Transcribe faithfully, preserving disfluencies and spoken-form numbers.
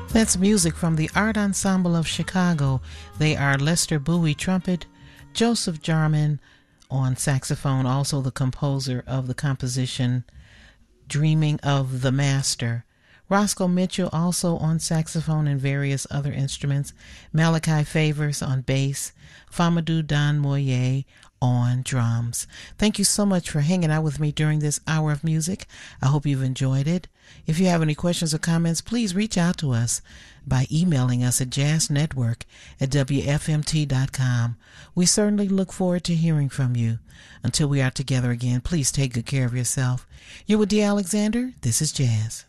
That's music from the Art Ensemble of Chicago. They are Lester Bowie trumpet, Joseph Jarman on saxophone, also the composer of the composition Dreaming of the Master. Roscoe Mitchell also on saxophone and various other instruments. Malachi Favors on bass. Famadou Don Moye on drums. Thank you so much for hanging out with me during this hour of music. I hope you've enjoyed it. If you have any questions or comments, please reach out to us by emailing us at jazznetwork at w f m t dot com. We certainly look forward to hearing from you. Until we are together again, please take good care of yourself. You're with Dee Alexander. This is Jazz.